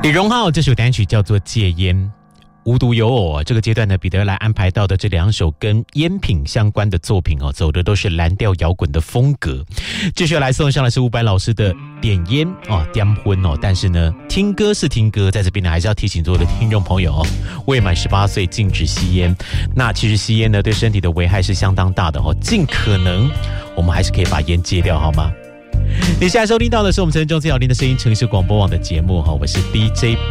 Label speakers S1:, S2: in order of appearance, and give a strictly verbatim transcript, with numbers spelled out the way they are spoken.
S1: 李荣浩这首单曲叫做《戒烟》。无独有偶，这个阶段呢，彼得来安排到的这两首跟烟品相关的作品哦，走的都是蓝调摇滚的风格。继续来送上的是伍佰老师的《点烟》哦，点婚哦。但是呢，听歌是听歌，在这边呢，还是要提醒所有的听众朋友哦，未满十八岁禁止吸烟。那其实吸烟呢，对身体的危害是相当大的哦，尽可能我们还是可以把烟戒掉，好吗？你现在收听到的是我们城中最好听的声音城市广播网的节目哈，我是 D J。